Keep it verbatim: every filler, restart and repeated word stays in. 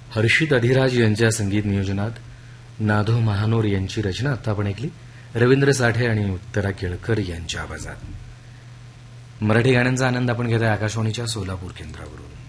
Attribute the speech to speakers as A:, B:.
A: हर्षित अधिराज यांच्या संगीत नियोजनात नाधो महानोर यांची रचना आता आपण ऐकली. रवींद्र साठे आणि उत्तरा केळकर यांच्या आवाजात. मराठी गाण्यांचा आनंद आपण घेत आहे आकाशवाणीच्या सोलापूर केंद्रावरून.